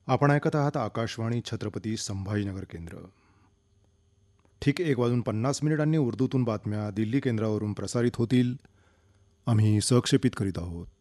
आपण ऐकत आहात आकाशवाणी छत्रपती संभाजीनगर केंद्र. ठीक 1:50 उर्दूतून बातम्या दिल्ली केंद्रावरून प्रसारित होतील. आम्ही सहक्षेपित करीत आहोत.